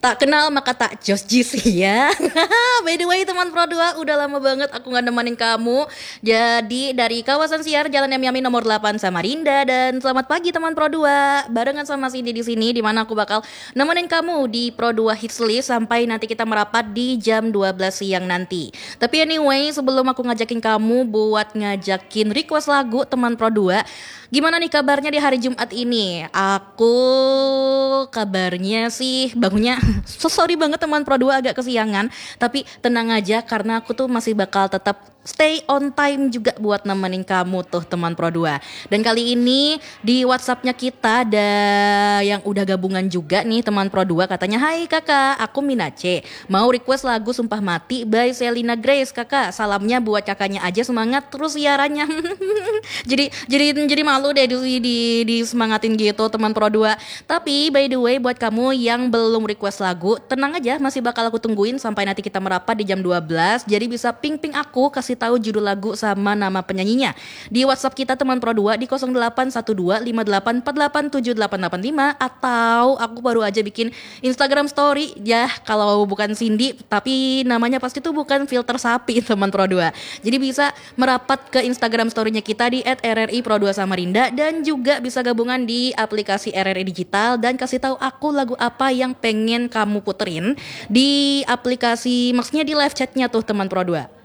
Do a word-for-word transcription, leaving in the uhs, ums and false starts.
Tak kenal maka tak jos jis ya. By the way teman Pro dua, udah lama banget aku gak nemenin kamu. Jadi dari kawasan Siar Jalan M Yamin nomor delapan Samarinda. Dan selamat pagi teman Pro dua. Barengan sama Cindy di sini, di mana aku bakal nemenin kamu di Pro dua Hits List sampai nanti kita merapat di jam dua belas siang nanti. Tapi anyway, sebelum aku ngajakin kamu buat ngajakin request lagu teman Pro dua, gimana nih kabarnya di hari Jumat ini? Aku kabarnya sih bangunnya so sorry banget teman Pro dua agak kesiangan, tapi tenang aja karena aku tuh masih bakal tetap stay on time juga buat nemenin kamu tuh teman Pro dua. Dan kali ini di WhatsAppnya kita ada yang udah gabungan juga nih teman Pro dua, katanya, "Hai kakak, aku Minace, mau request lagu Sumpah Mati by Selina Grace kakak, salamnya buat kakaknya aja, semangat terus siarannya." jadi jadi jadi malu deh di, di, di semangatin gitu teman Pro dua. Tapi by the way buat kamu yang belum request lagu, tenang aja, masih bakal aku tungguin sampai nanti kita merapat di jam dua belas. Jadi bisa ping-ping aku, kasih tahu judul lagu sama nama penyanyinya di WhatsApp kita teman Pro dua di nol delapan satu dua lima delapan empat delapan tujuh delapan delapan lima, atau aku baru aja bikin Instagram story ya, kalau bukan Cindy tapi namanya pasti tuh bukan filter sapi teman Pro dua. Jadi bisa merapat ke Instagram story-nya kita di et er er i pro dua Samarinda, dan juga bisa gabungan di aplikasi R R I Digital dan kasih tahu aku lagu apa yang pengen kamu puterin di aplikasi, maksudnya di live chatnya tuh teman Pro dua.